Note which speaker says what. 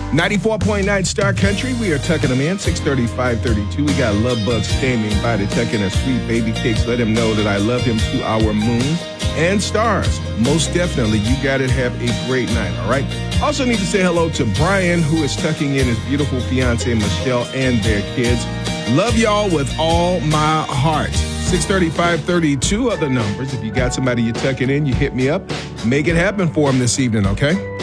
Speaker 1: 94.9 Star Country. We are tucking them in. 6:35:32. We got Love Bug standing by to tuck in a sweet baby cakes. Let him know that I love him to our moon and stars. Most definitely. You got to have a great night, all right? Also need to say hello to Brian, who is tucking in his beautiful fiance, Michelle, and their kids. Love y'all with all my heart. 6:35:32 are the numbers. If you got somebody you're tucking in, you hit me up. Make it happen for them this evening, okay?